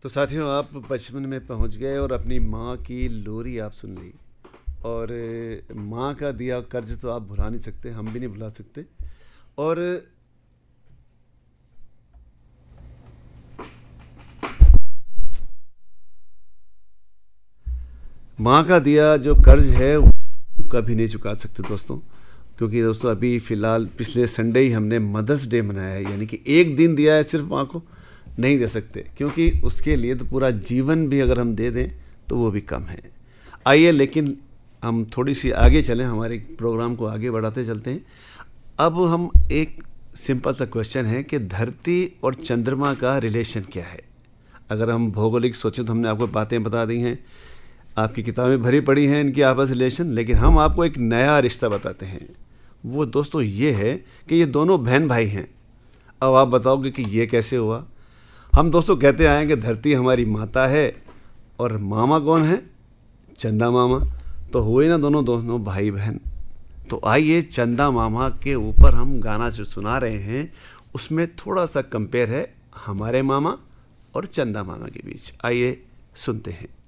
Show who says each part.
Speaker 1: तो साथियों, आप बचपन में पहुंच गए और अपनी माँ की लोरी आप सुन ली। और माँ का दिया कर्ज तो आप भुला नहीं सकते, हम भी नहीं भुला सकते। और माँ का दिया जो कर्ज है वो कभी नहीं चुका सकते दोस्तों। क्योंकि दोस्तों अभी फ़िलहाल पिछले संडे ही हमने मदर्स डे मनाया है, यानी कि एक दिन दिया है सिर्फ माँ को, नहीं दे सकते क्योंकि उसके लिए तो पूरा जीवन भी अगर हम दे दें तो वो भी कम है। आइए लेकिन हम थोड़ी सी आगे चलें, हमारे प्रोग्राम को आगे बढ़ाते चलते हैं। अब हम एक सिंपल सा क्वेश्चन है कि धरती और चंद्रमा का रिलेशन क्या है। अगर हम भौगोलिक सोचें तो हमने आपको बातें बता दी हैं, आपकी किताबें भरी पड़ी हैं इनकी आपस रिलेशन, लेकिन हम आपको एक नया रिश्ता बताते हैं। वो दोस्तों ये है कि ये दोनों बहन भाई हैं। अब आप बताओगे कि ये कैसे हुआ। हम दोस्तों कहते आए हैं कि धरती हमारी माता है और मामा कौन है? चंदा मामा। तो हुए ना दोनों दोनों भाई बहन। तो आइए चंदा मामा के ऊपर हम गाना जो सुना रहे हैं उसमें थोड़ा सा कंपेयर है हमारे मामा और चंदा मामा के बीच। आइए सुनते हैं।